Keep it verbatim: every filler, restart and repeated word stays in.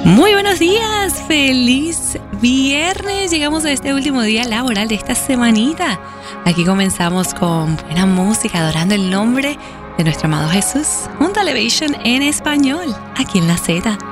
Muy buenos días, feliz viernes. Llegamos a este último día laboral de esta semanita. Aquí comenzamos con buena música, adorando el nombre de nuestro amado Jesús, junto a Elevation en español, aquí en La Z.